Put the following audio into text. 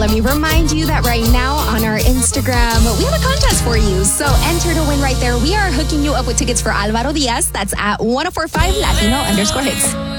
let me remind you that right now on our Instagram, we have a contest for you. So enter to win right there. We are hooking you up with tickets for Alvaro Diaz. That's at 1045 Latino_hits.